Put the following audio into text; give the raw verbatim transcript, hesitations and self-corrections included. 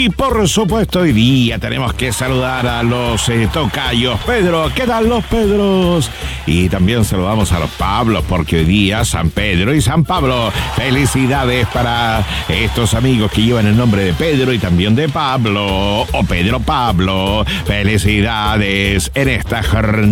Y por supuesto hoy día tenemos que saludar a los eh, tocayos. Pedro, ¿qué tal los Pedros? Y también saludamos a los Pablos, porque hoy día San Pedro y San Pablo. Felicidades para estos amigos que llevan el nombre de Pedro y también de Pablo, o Pedro Pablo. Felicidades en esta jornada